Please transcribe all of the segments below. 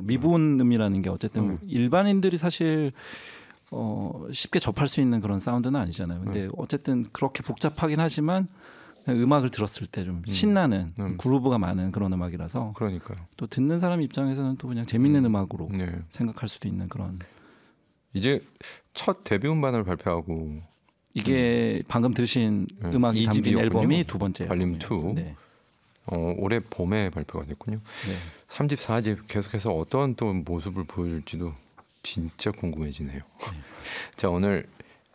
미분음이라는 게 어쨌든 일반인들이 사실 쉽게 접할 수 있는 그런 사운드는 아니잖아요. 근데 어쨌든 그렇게 복잡하긴 하지만 음악을 들었을 때 좀 신나는 그루브가 많은 그런 음악이라서 그러니까요. 또 듣는 사람 입장에서는 또 그냥 재밌는 음악으로 생각할 수도 있는 그런. 이제 첫 데뷔 음반을 발표하고 이게 방금 들으신 음악이 담긴 앨범이 두 번째 발림 2. 네. 올해 봄에 발표가 됐군요. 네. 3집, 4집 계속해서 어떤 또 모습을 보여줄지도 진짜 궁금해지네요. 네. 자, 오늘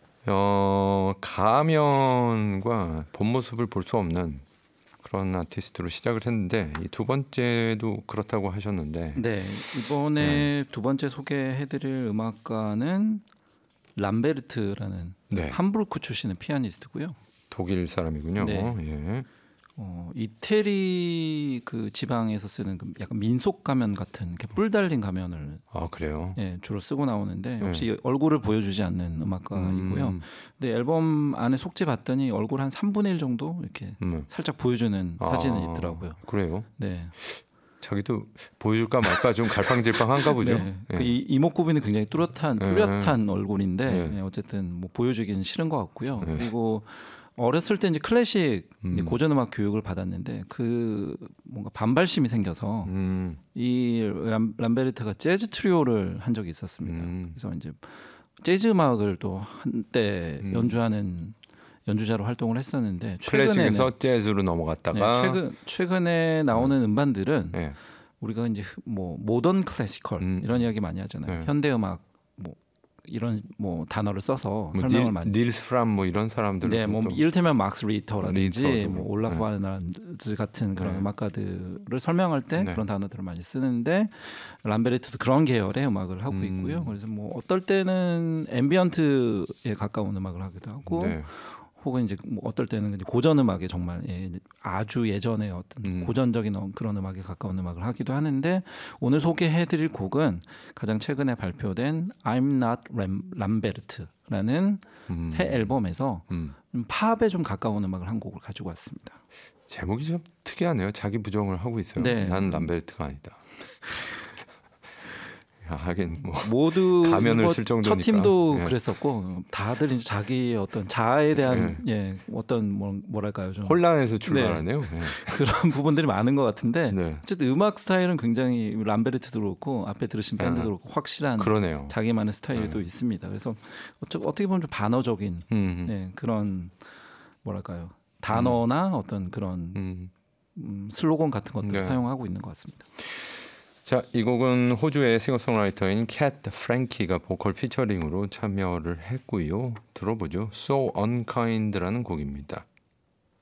가면과 본 모습을 볼 수 없는 그런 아티스트로 시작을 했는데 이 두 번째도 그렇다고 하셨는데 네, 이번에 두 번째 소개해드릴 음악가는 람베르트라는 함부르크 출신의 피아니스트고요. 독일 사람이군요. 네. 예. 이태리 그 지방에서 쓰는 그 약간 민속 가면 같은 이렇게 뿔 달린 가면을 그래요? 예, 주로 쓰고 나오는데 역시 얼굴을 보여주지 않는 음악가이고요. 근데 앨범 안에 속지 봤더니 얼굴 한 3분의 1 정도 이렇게 살짝 보여주는 사진이 있더라고요. 그래요? 네. 자기도 보여줄까 말까 좀 갈팡질팡한가 보죠. 네. 그 이목구비는 굉장히 뚜렷한 얼굴인데 어쨌든 뭐 보여주기는 싫은 것 같고요. 그리고 어렸을 때 이제 클래식 이제 고전 음악 교육을 받았는데 그 뭔가 반발심이 생겨서 이 람베르트가 재즈 트리오를 한 적이 있었습니다. 그래서 이제 재즈 음악을 또 한때 연주하는 연주자로 활동을 했었는데 클래식에서 재즈로 넘어갔다가 최근에 나오는 음반들은 우리가 이제 뭐 모던 클래시컬 이런 이야기 많이 하잖아요. 현대 음악 뭐 이런 뭐 단어를 써서 설명을 많이. 닐스 프람 뭐 이런 사람들. 네, 뭐 이를테면 막스 리터라든지 뭐 올라프 와르난즈 같은 그런 음악가들을 설명할 때 그런 단어들을 많이 쓰는데 람베르트도 그런 계열의 음악을 하고 있고요. 그래서 뭐 어떨 때는 앰비언트에 가까운 음악을 하기도 하고. 혹은 이제 뭐 어떨 때는 고전 음악에 정말 아주 예전의 어떤 고전적인 그런 음악에 가까운 음악을 하기도 하는데 오늘 소개해드릴 곡은 가장 최근에 발표된 I'm Not Lambert라는 새 앨범에서 팝에 좀 가까운 음악을 한 곡을 가지고 왔습니다. 제목이 좀 특이하네요. 자기 부정을 하고 있어요. 네. 난 람베르트가 아니다. 하긴 뭐 모두 가면을 쓸 정도니까 첫 팀도 그랬었고 다들 이제 자기의 어떤 자아에 대한 어떤 뭐랄까요 좀 혼란에서 출발하네요. 그런 부분들이 많은 것 같은데 어쨌든 음악 스타일은 굉장히 람베르트도 그렇고 앞에 들으신 밴드도 그렇고 확실한 그러네요. 자기만의 스타일이 또 있습니다. 그래서 어떻게 보면 좀 반어적인 그런 뭐랄까요 단어나 어떤 그런 슬로건 같은 것들을 사용하고 있는 것 같습니다. 자, 이 곡은 호주의 싱어송라이터인 캣 프랭키가 보컬 피처링으로 참여를 했고요. 들어보죠. So Unkind라는 곡입니다.